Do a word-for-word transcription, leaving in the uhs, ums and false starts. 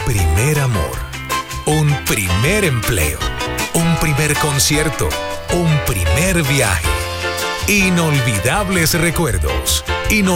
primer amor, un primer empleo, un primer concierto, un primer viaje. Inolvidables recuerdos. Inol-